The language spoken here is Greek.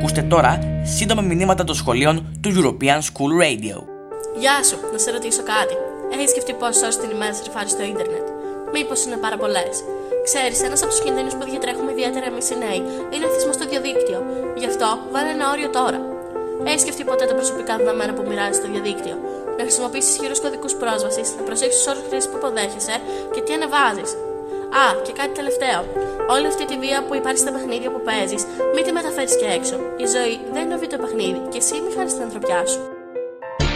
Ακούστε τώρα σύντομα μηνύματα των σχολείων του European School Radio. Γεια σου, να σε ρωτήσω κάτι. Έχεις σκεφτεί πόσες ώρες την ημέρα σερφάρεις στο ίντερνετ? Μήπως είναι πάρα πολλές? Ξέρεις, ένας από τους κινδύνους που διατρέχουμε ιδιαίτερα εμείς οι νέοι είναι ο εθισμός στο διαδίκτυο. Γι' αυτό βάλε ένα όριο τώρα. Έχεις σκεφτεί ποτέ τα προσωπικά δεδομένα που μοιράζεις στο διαδίκτυο? Να χρησιμοποιήσεις ισχυρούς κωδικούς πρόσβασης, να προσέξεις τους όρους χρήσης που αποδέχεσαι και τι ανεβάζεις. Α, και κάτι τελευταίο. Όλη αυτή τη βία που υπάρχει στα παιχνίδια που παίζεις, μην τη μεταφέρεις και έξω. Η ζωή δεν είναι ο βίντεο παιχνίδι και εσύ μη χάνεις την ανθρωπιά σου.